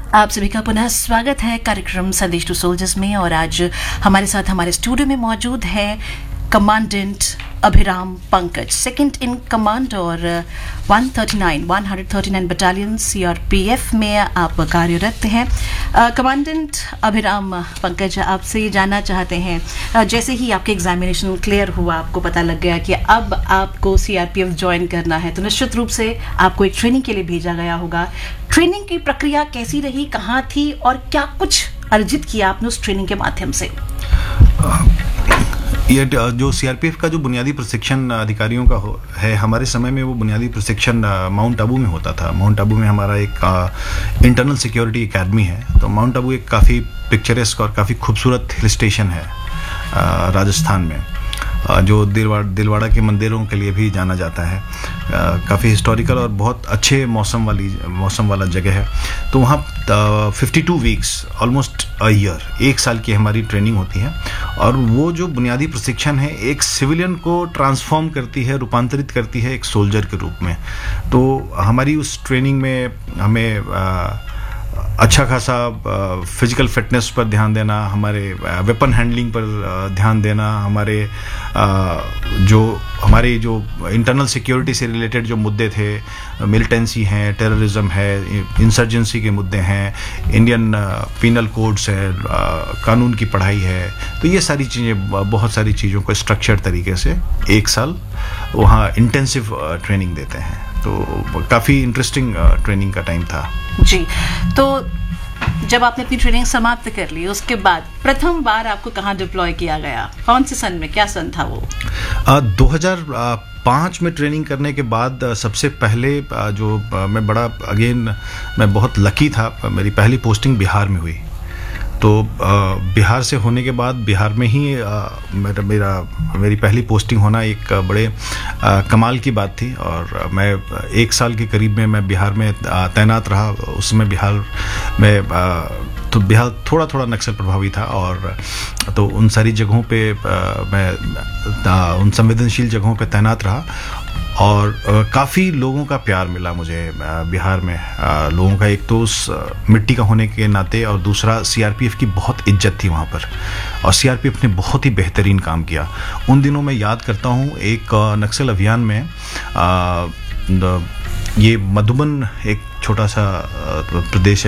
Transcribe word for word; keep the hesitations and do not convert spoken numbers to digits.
आप सभी का पुनः स्वागत है कार्यक्रम संदेश टू सोल्जर्स में। और आज हमारे साथ हमारे स्टूडियो में मौजूद है commandant Abhiram Pankaj, second in command और एक सौ उनतालीस बटालियन सीआरपीएफ में आप कार्यरत हैं। कमांडेंट अभिराम पंकज, आपसे ये जानना चाहते हैं, uh, जैसे ही आपके एग्जामिनेशन क्लियर हुआ, आपको पता लग गया कि अब आपको सीआरपीएफ ज्वाइन करना है, तो निश्चित रूप से आपको एक ट्रेनिंग के लिए भेजा गया होगा। ट्रेनिंग की प्रक्रिया कैसी रही, कहाँ थी और क्या कुछ अर्जित किया आपने उस ट्रेनिंग के माध्यम से? ये जो सीआरपीएफ का जो बुनियादी प्रशिक्षण अधिकारियों का हो, है, हमारे समय में वो बुनियादी प्रशिक्षण माउंट आबू में होता था। माउंट आबू में हमारा एक इंटरनल सिक्योरिटी एकेडमी है। तो माउंट आबू एक काफ़ी पिक्चरेस्क और काफ़ी खूबसूरत हिल स्टेशन है आ, राजस्थान में, आ, जो दिलवाड़ा दिलवाड़ा के मंदिरों के लिए भी जाना जाता है। काफ़ी हिस्टोरिकल और बहुत अच्छे मौसम वाली मौसम वाला जगह है। तो वहाँ fifty two weeks, almost a year, एक साल की हमारी ट्रेनिंग होती है। और वो जो बुनियादी प्रशिक्षण है एक सिविलियन को ट्रांसफॉर्म करती है, रूपांतरित करती है एक सोल्जर के रूप में। तो हमारी उस ट्रेनिंग में हमें आ, अच्छा खासा फिजिकल फिटनेस पर ध्यान देना, हमारे वेपन हैंडलिंग पर ध्यान देना, हमारे जो हमारे जो इंटरनल सिक्योरिटी से रिलेटेड जो मुद्दे थे, मिलिटेंसी हैं, टेररिज्म है, इंसर्जेंसी के मुद्दे हैं, इंडियन पीनल कोड्स है, कानून की पढ़ाई है। तो ये सारी चीज़ें, बहुत सारी चीज़ों को स्ट्रक्चर्ड तरीके से एक साल वहाँ इंटेंसिव ट्रेनिंग देते हैं। तो काफ़ी इंटरेस्टिंग ट्रेनिंग का टाइम था जी। तो जब आपने अपनी ट्रेनिंग समाप्त कर ली, उसके बाद प्रथम बार आपको कहाँ डिप्लॉय किया गया, कौन से सन में, क्या सन था वो? दो हज़ार पाँच में ट्रेनिंग करने के बाद सबसे पहले जो मैं बड़ा अगेन मैं बहुत लकी था, मेरी पहली पोस्टिंग बिहार में हुई। तो बिहार से होने के बाद बिहार में ही मेरा मेरा मेरी पहली पोस्टिंग होना एक बड़े आ, कमाल की बात थी। और मैं एक साल के करीब में मैं बिहार में तैनात रहा। उसमें बिहार में आ, तो बिहार थोड़ा थोड़ा नक्सल प्रभावी था। और तो उन सारी जगहों पे आ, मैं आ, उन संवेदनशील जगहों पे तैनात रहा। और काफ़ी लोगों का प्यार मिला मुझे बिहार में। आ, लोगों का एक तो उस मिट्टी का होने के नाते, और दूसरा सीआरपीएफ की बहुत इज्जत थी वहाँ पर। और सीआरपीएफ ने बहुत ही बेहतरीन काम किया। उन दिनों मैं याद करता हूँ, एक नक्सल अभियान में आ, ये मधुबन एक छोटा सा प्रदेश